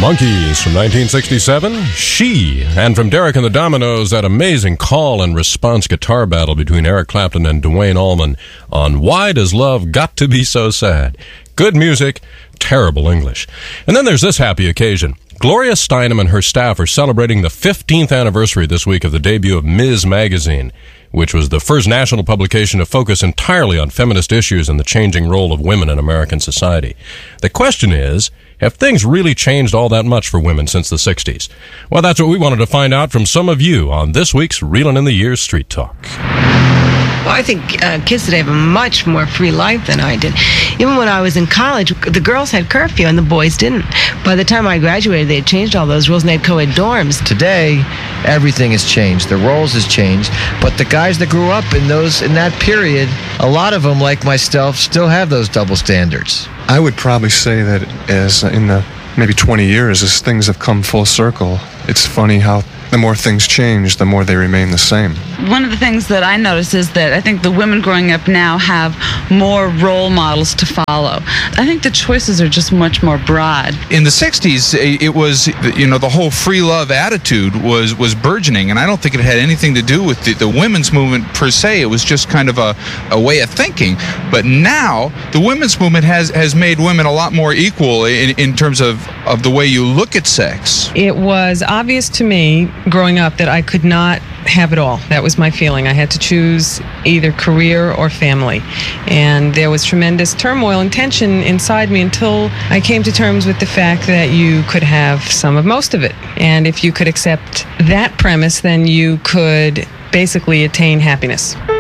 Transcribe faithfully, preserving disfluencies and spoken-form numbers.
Monkees from nineteen sixty-seven, She. And from Derek and the Dominoes, that amazing call and response guitar battle between Eric Clapton and Duane Allman on Why Does Love Got to Be So Sad? Good music, terrible English. And then there's this happy occasion. Gloria Steinem and her staff are celebrating the fifteenth anniversary this week of the debut of Ms. Magazine, which was the first national publication to focus entirely on feminist issues and the changing role of women in American society. The question is, have things really changed all that much for women since the sixties? Well, that's what we wanted to find out from some of you on this week's Reelin' in the Years Street Talk. Well, I think uh, kids today have a much more free life than I did. Even when I was in college, the girls had curfew and the boys didn't. By the time I graduated, they had changed all those rules and they had co-ed dorms. Today, everything has changed. The roles has changed. But the guys that grew up in those in that period, a lot of them, like myself, still have those double standards. I would probably say that as in the maybe twenty years, as things have come full circle, it's funny how the more things change, the more they remain the same. One of the things that I notice is that I think the women growing up now have more role models to follow. I think the choices are just much more broad. In the sixties, it was, you know, the whole free love attitude was, was burgeoning, and I don't think it had anything to do with the, the women's movement per se. It was just kind of a, a way of thinking. But now, the women's movement has, has made women a lot more equal in, in terms of, of the way you look at sex. It was obvious to me growing up that I could not have it all. That was my feeling. I had to choose either career or family. And there was tremendous turmoil and tension inside me until I came to terms with the fact that you could have some of most of it. And if you could accept that premise, then you could basically attain happiness.